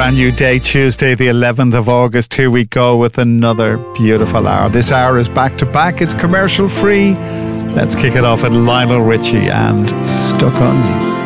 brand new day, Tuesday the 11th of August. Here we go with another beautiful hour. This hour is back to back. It's commercial free. Let's kick it off with Lionel Richie and Stuck on You.